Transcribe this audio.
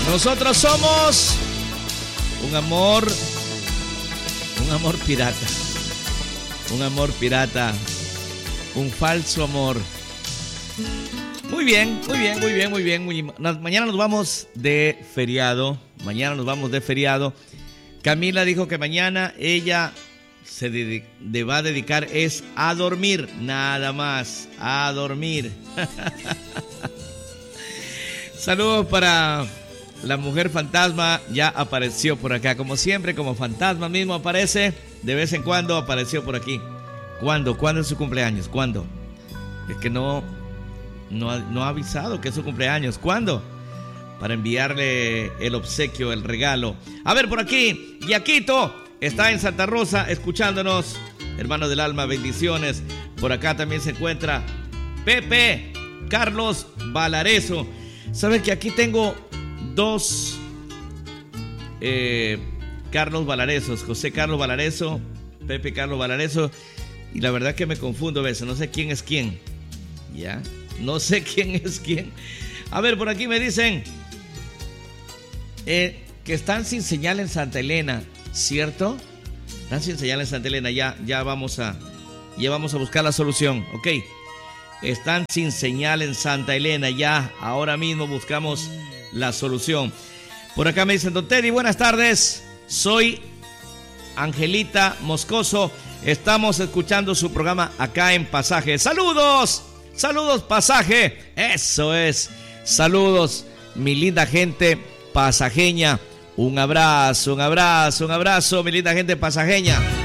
Nosotros somos un amor pirata. Un amor pirata. Un falso amor. Muy bien. Mañana nos vamos de feriado. Camila dijo que mañana ella se va a dedicar es a dormir. Nada más. A dormir. Saludos para la mujer fantasma. Ya apareció por acá. Como siempre, como fantasma mismo aparece. De vez en cuando apareció por aquí. ¿Cuándo? ¿Cuándo es su cumpleaños? ¿Cuándo? Es que no ha avisado que es su cumpleaños. ¿Cuándo? Para enviarle el obsequio, el regalo. A ver, por aquí, Yaquito está en Santa Rosa escuchándonos. Hermano del alma, bendiciones. Por acá también se encuentra Pepe Carlos Valareso. ¿Sabes que aquí tengo dos Carlos Valarezos? José Carlos Valareso, Pepe Carlos Valareso. Y la verdad que me confundo a veces, no sé quién es quién. Ya, no sé quién es quién. A ver, por aquí me dicen que están sin señal en Santa Elena, ¿cierto? Están sin señal en Santa Elena, ya vamos a buscar la solución, ok. Están sin señal en Santa Elena, ya ahora mismo buscamos la solución. Por acá me dicen, don Teddy, buenas tardes, soy Angelita Moscoso. Estamos escuchando su programa acá en Pasaje. ¡Saludos! ¡Saludos, Pasaje! ¡Eso es! ¡Saludos, mi linda gente pasajeña! Un abrazo, mi linda gente pasajeña.